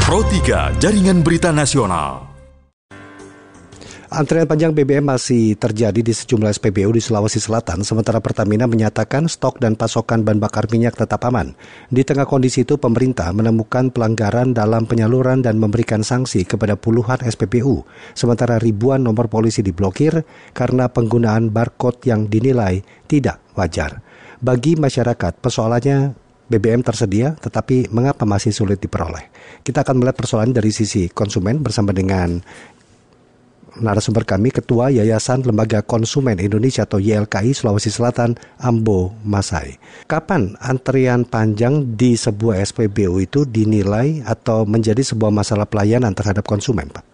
Pro 3 Jaringan Berita Nasional. Antrean panjang BBM masih terjadi di sejumlah SPBU di Sulawesi Selatan, sementara Pertamina menyatakan stok dan pasokan bahan bakar minyak tetap aman. Di tengah kondisi itu, pemerintah menemukan pelanggaran dalam penyaluran dan memberikan sanksi kepada puluhan SPBU, sementara ribuan nomor polisi diblokir karena penggunaan barcode yang dinilai tidak wajar. Bagi masyarakat, persoalannya BBM tersedia, tetapi mengapa masih sulit diperoleh? Kita akan melihat persoalan dari sisi konsumen bersama dengan narasumber kami, Ketua Yayasan Lembaga Konsumen Indonesia atau YLKI Sulawesi Selatan, Ambo Masai. Kapan antrian panjang di sebuah SPBU itu dinilai atau menjadi sebuah masalah pelayanan terhadap konsumen, Pak?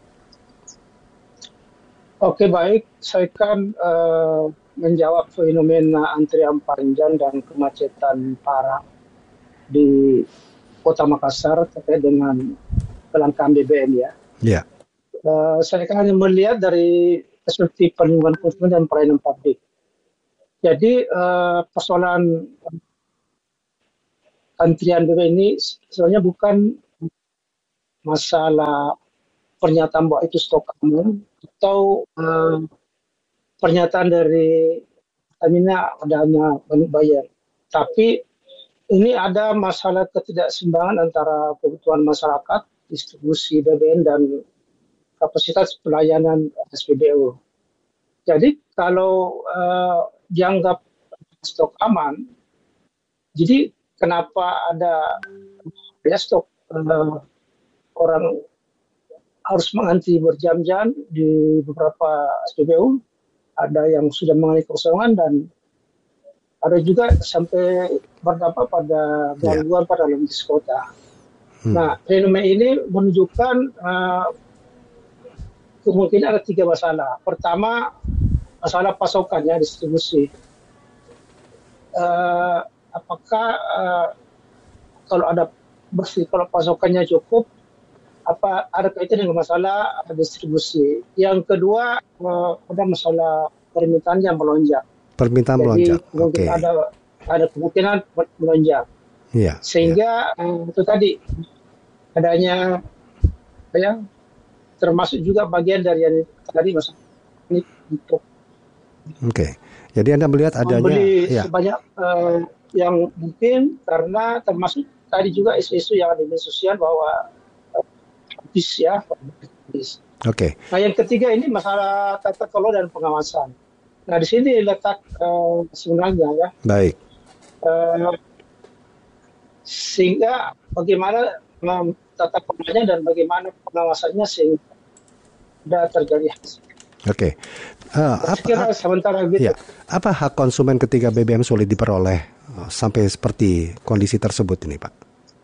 Oke, baik. Saya kan menjawab fenomena antrian panjang dan kemacetan parah di Kota Makassar terkait dengan kelangkaan BBM ya. Ya. Saya kan hanya melihat dari perspektif perlindungan konsumen dan pelayanan publik. Jadi persoalan antrian BBM ini sebenarnya bukan masalah pernyataan bahwa itu stok aman atau pernyataan dari Pertamina adanya banyak bayar. Tapi ini ada masalah ketidakseimbangan antara kebutuhan masyarakat, distribusi BBM dan kapasitas pelayanan SPBU. Jadi kalau dianggap stok aman, jadi kenapa ada stok orang harus mengantri berjam-jam di beberapa SPBU, ada yang sudah mengalami kekosongan dan ada juga sampai berdampak pada gangguan pada logistik kota. Nah, fenomena ini menunjukkan kemungkinan ada 3 masalah. Pertama, masalah pasokannya, distribusi. Apakah kalau ada kalau pasokannya cukup, apa ada kaitan dengan masalah distribusi? Yang kedua, ada masalah permintaan yang melonjak. Permintaan melonjak. Oke. Ada kemungkinan melonjak. Ya. Sehingga itu tadi adanya termasuk juga bagian dari yang tadi masalah ini untuk jadi Anda melihat adanya membeli sebanyak yang mungkin, karena termasuk tadi juga isu-isu yang ada di media sosial bahwa habis. Nah, yang ketiga ini masalah tata kelola dan pengawasan. Nah, di sini letak sebenarnya ya. Baik. Sehingga bagaimana tata kelolanya dan bagaimana pengawasannya sehingga tidak terjadi hasil. Apa sementara gitu. Apa hak konsumen ketika BBM sulit diperoleh sampai seperti kondisi tersebut ini, Pak?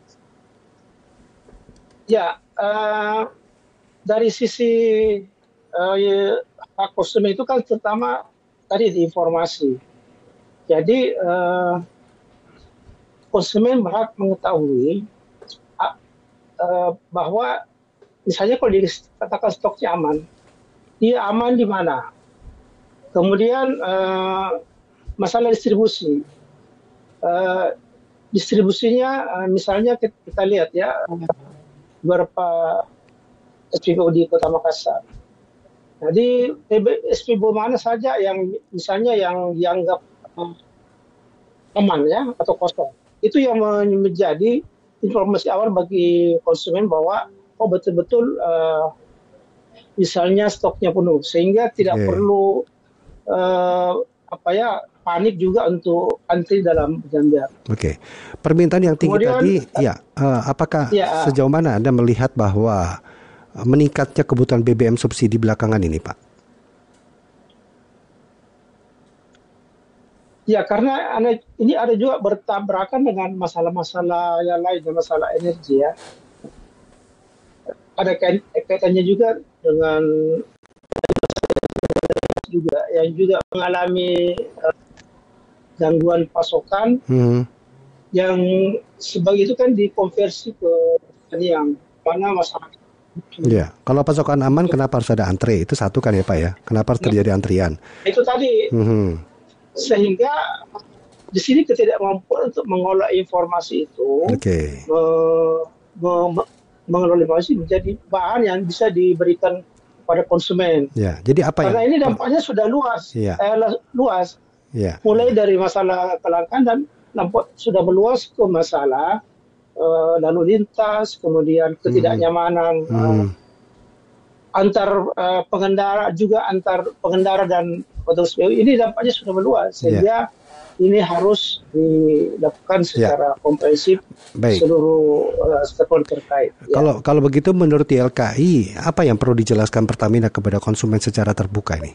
Ya, dari sisi hak konsumen itu kan terutama tadi di informasi. Jadi konsumen berhak mengetahui bahwa misalnya kalau dikatakan stoknya aman, dia aman di mana? Kemudian masalah distribusi. Distribusinya misalnya kita lihat ya beberapa SPBU di Kota Makassar. Jadi SPBU mana saja yang misalnya yang dianggap aman ya atau kosong. Itu yang menjadi informasi awal bagi konsumen bahwa betul-betul misalnya stoknya penuh, sehingga tidak perlu panik juga untuk antri dalam jam-jam. Permintaan yang tinggi tadi, apakah sejauh mana Anda melihat bahwa meningkatnya kebutuhan BBM subsidi belakangan ini, Pak? Ya, karena ini ada juga bertabrakan dengan masalah-masalah yang lain, masalah energi ya. Ada kaitannya juga dengan yang juga mengalami gangguan pasokan yang sebagai itu kan dikonversi ke yang mana masyarakat. Ya, kalau pasokan aman kenapa harus ada antre? Itu satu kan ya, Pak ya? Kenapa harus terjadi antrian? Itu tadi. Sehingga di sini ketidakmampuan untuk mengolah informasi itu mengelola informasi menjadi bahan yang bisa diberikan kepada konsumen. Ya, jadi apa Karena yang ini dampaknya sudah luas, Ya. luas. Ya. Mulai dari masalah kelangkaan dan sudah meluas ke masalah lalu lintas, kemudian ketidaknyamanan antar pengendara, juga antar pengendara dan petugas PU. Ini dampaknya sudah meluas, sehingga ini harus dilakukan secara komprehensif seluruh stakeholder terkait. Kalau begitu menurut YLKI, apa yang perlu dijelaskan Pertamina kepada konsumen secara terbuka ini?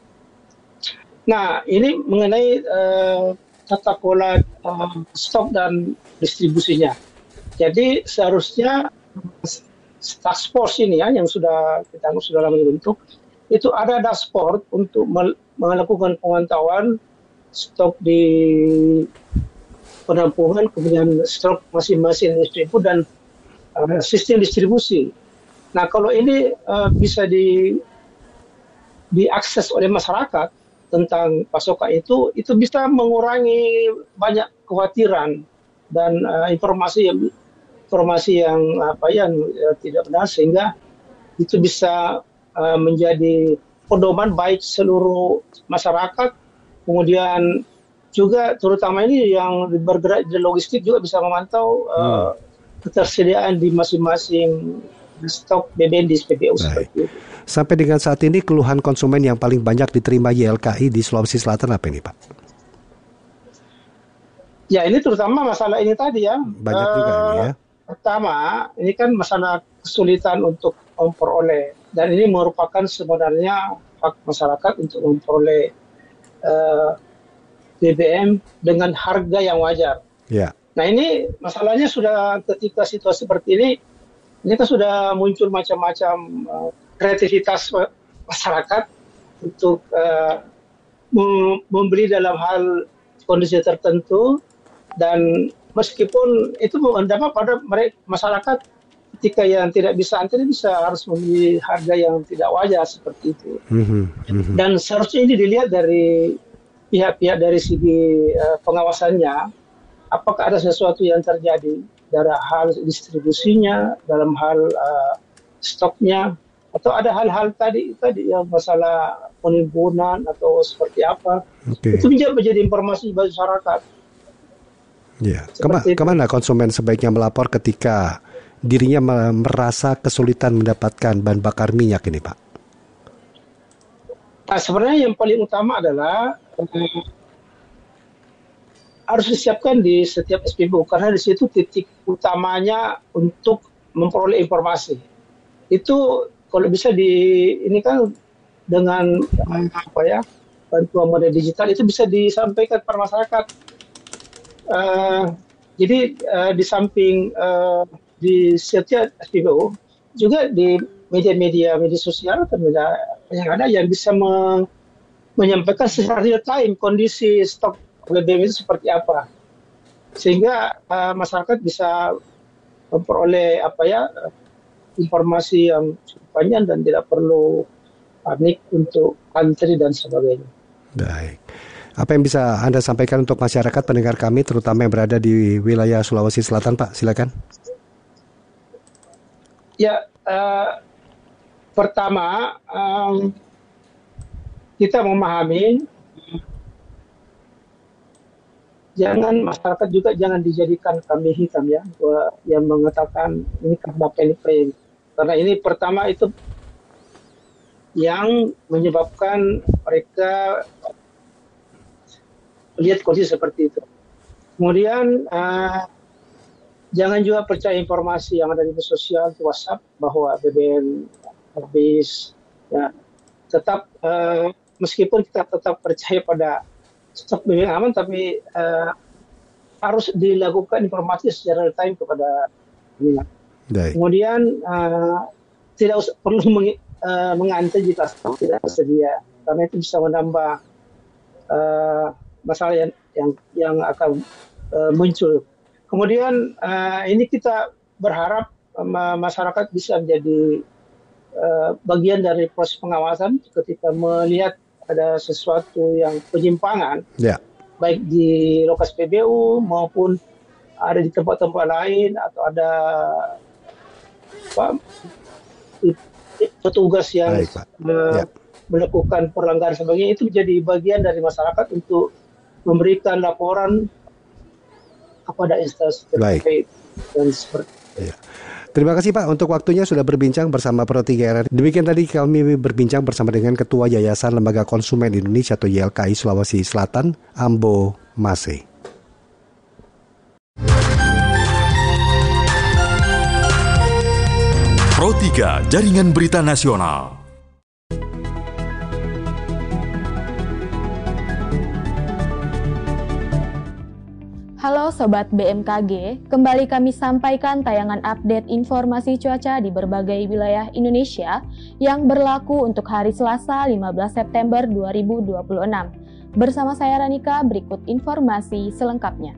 Nah, ini mengenai tata kelola stok dan distribusinya. Jadi seharusnya task force ini ya, yang sudah kita anggap sudah lama dibentuk, itu ada dashboard untuk melakukan pemantauan stok di penampungan, kemudian stok masing-masing distribusi dan sistem distribusi. Nah, kalau ini bisa diakses oleh masyarakat tentang pasokan itu bisa mengurangi banyak kekhawatiran dan informasi yang tidak benar, sehingga itu bisa menjadi pedoman baik seluruh masyarakat. Kemudian juga terutama ini yang bergerak di logistik juga bisa memantau ketersediaan di masing-masing stok BBM di SPBU seperti itu. Sampai dengan saat ini keluhan konsumen yang paling banyak diterima YLKI di Sulawesi Selatan apa ini, Pak? Ya, ini terutama masalah ini tadi ya. Banyak juga ini ya. Pertama, ini kan masalah kesulitan untuk memperoleh, dan ini merupakan sebenarnya hak masyarakat untuk memperoleh BBM dengan harga yang wajar. Ya. Nah, ini masalahnya sudah ketika situasi seperti ini kan sudah muncul macam-macam kreativitas masyarakat untuk membeli dalam hal kondisi tertentu, dan meskipun itu berdampak pada masyarakat ketika yang tidak bisa antri bisa harus membeli harga yang tidak wajar seperti itu. Dan seharusnya ini dilihat dari pihak-pihak dari segi pengawasannya, apakah ada sesuatu yang terjadi dalam hal distribusinya, dalam hal stoknya, atau ada hal-hal tadi yang masalah penimbunan atau seperti apa. Itu menjadi informasi bagi masyarakat. Ya. Kemana konsumen sebaiknya melapor ketika dirinya merasa kesulitan mendapatkan bahan bakar minyak ini, Pak? Nah, sebenarnya yang paling utama adalah harus disiapkan di setiap SPBU, karena di situ titik utamanya untuk memperoleh informasi. Itu kalau bisa ini kan dengan bantuan model digital itu bisa disampaikan kepada masyarakat. Jadi di samping di setiap SPBU juga di media sosial yang ada yang bisa menyampaikan secara real time kondisi stok BBM itu seperti apa, sehingga masyarakat bisa memperoleh informasi yang cukup panjang dan tidak perlu panik untuk antri dan sebagainya. Baik. Apa yang bisa Anda sampaikan untuk masyarakat pendengar kami, terutama yang berada di wilayah Sulawesi Selatan, Pak? Silakan. Ya, pertama kita memahami masyarakat juga jangan dijadikan kambing hitam ya, yang mengatakan ini karena panic buying. Karena ini pertama itu yang menyebabkan mereka lihat kondisi seperti itu. Kemudian jangan juga percaya informasi yang ada di media sosial, di WhatsApp, bahwa BBM habis. Ya, tetap meskipun kita tetap percaya pada stok BBM aman, tapi harus dilakukan informasi secara real time kepada minyak. Kemudian tidak perlu mengantri jika stok tidak tersedia, karena itu bisa menambah masalah yang akan muncul. Kemudian ini kita berharap masyarakat bisa menjadi bagian dari proses pengawasan ketika melihat ada sesuatu yang penyimpangan, baik di lokasi PBU maupun ada di tempat-tempat lain, atau ada Pak, petugas yang Baik, Pak. Ya, melakukan pelanggaran sebagainya itu menjadi bagian dari masyarakat untuk memberikan laporan kepada instansi baik. terkait dan seperti Ya. Terima kasih Pak untuk waktunya sudah berbincang bersama Pro 3 RRI. Demikian tadi kami berbincang bersama dengan Ketua Yayasan Lembaga Konsumen Indonesia atau YLKI Sulawesi Selatan, Ambo Mase. Pro 3 Jaringan Berita Nasional. Halo Sobat BMKG, kembali kami sampaikan tayangan update informasi cuaca di berbagai wilayah Indonesia yang berlaku untuk hari Selasa 15 September 2026. Bersama saya Ranika, berikut informasi selengkapnya.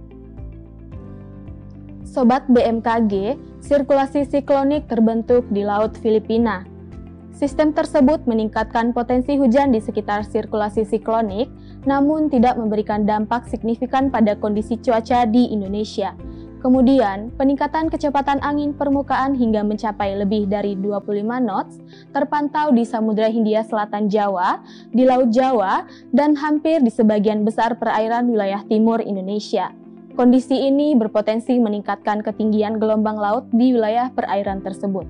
Sobat BMKG, sirkulasi siklonik terbentuk di Laut Filipina. Sistem tersebut meningkatkan potensi hujan di sekitar sirkulasi siklonik, namun tidak memberikan dampak signifikan pada kondisi cuaca di Indonesia. Kemudian, peningkatan kecepatan angin permukaan hingga mencapai lebih dari 25 knots terpantau di Samudra Hindia Selatan Jawa, di Laut Jawa, dan hampir di sebagian besar perairan wilayah timur Indonesia. Kondisi ini berpotensi meningkatkan ketinggian gelombang laut di wilayah perairan tersebut.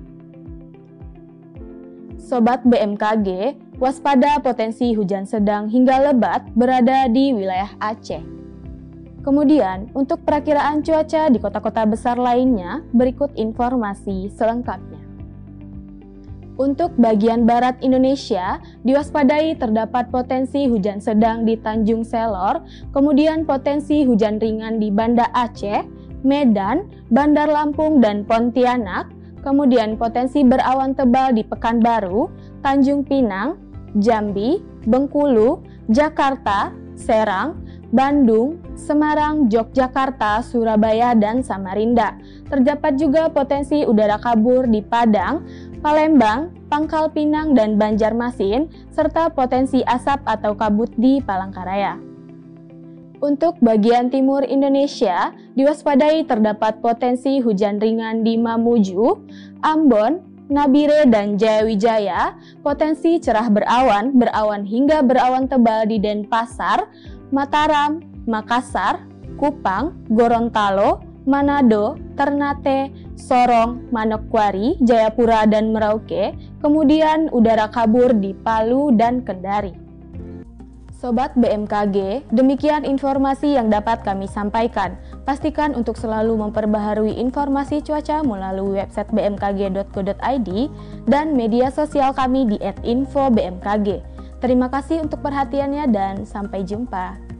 Sobat BMKG, waspada potensi hujan sedang hingga lebat berada di wilayah Aceh. Kemudian, untuk perakiraan cuaca di kota-kota besar lainnya, berikut informasi selengkapnya. Untuk bagian barat Indonesia, diwaspadai terdapat potensi hujan sedang di Tanjung Selor, kemudian potensi hujan ringan di Banda Aceh, Medan, Bandar Lampung, dan Pontianak, kemudian potensi berawan tebal di Pekanbaru, Tanjung Pinang, Jambi, Bengkulu, Jakarta, Serang, Bandung, Semarang, Yogyakarta, Surabaya, dan Samarinda. Terdapat juga potensi udara kabur di Padang, Palembang, Pangkal Pinang, dan Banjarmasin, serta potensi asap atau kabut di Palangkaraya. Untuk bagian timur Indonesia, diwaspadai terdapat potensi hujan ringan di Mamuju, Ambon, Nabire, dan Jayawijaya, potensi cerah berawan hingga berawan tebal di Denpasar, Mataram, Makassar, Kupang, Gorontalo, Manado, Ternate, Sorong, Manokwari, Jayapura, dan Merauke, kemudian udara kabur di Palu dan Kendari. Sobat BMKG, demikian informasi yang dapat kami sampaikan. Pastikan untuk selalu memperbaharui informasi cuaca melalui website bmkg.go.id dan media sosial kami di @infobmkg. Terima kasih untuk perhatiannya dan sampai jumpa.